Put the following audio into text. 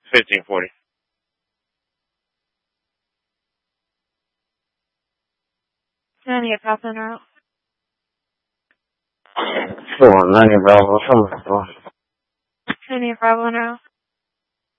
1540. Any passenger? 490 Bravo, Somerville. Any Bravo now?